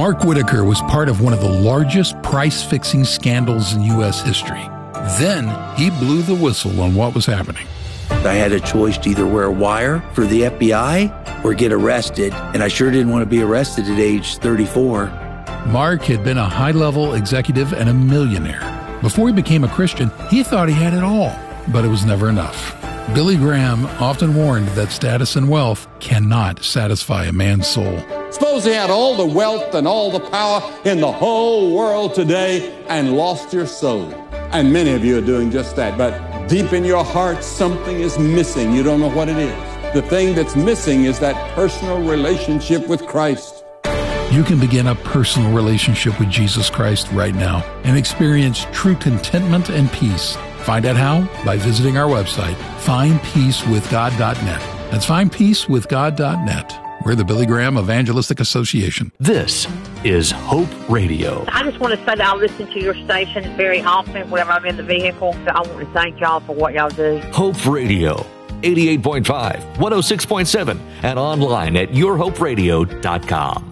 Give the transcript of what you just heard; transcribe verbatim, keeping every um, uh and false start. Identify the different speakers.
Speaker 1: Mark Whitaker was part of one of the largest price-fixing scandals in U S history. Then he blew the whistle on what was happening.
Speaker 2: I had a choice to either wear a wire for the F B I or get arrested, and I sure didn't want to be arrested at age thirty-four.
Speaker 1: Mark had been a high-level executive and a millionaire. Before he became a Christian, he thought he had it all, but it was never enough. Billy Graham often warned that status and wealth cannot satisfy a man's soul.
Speaker 3: Suppose he had all the wealth and all the power in the whole world today and lost your soul. And many of you are doing just that, but deep in your heart, something is missing. You don't know what it is. The thing that's missing is that personal relationship with Christ.
Speaker 1: You can begin a personal relationship with Jesus Christ right now and experience true contentment and peace. Find out how by visiting our website, find peace with god dot net. That's find peace with god dot net. We're the Billy Graham Evangelistic Association.
Speaker 4: This is Hope Radio.
Speaker 5: I just want to say that I listen to your station very often whenever I'm in the vehicle. So I want to thank y'all for what y'all do.
Speaker 4: Hope Radio, eighty-eight point five, one oh six point seven, and online at your hope radio dot com.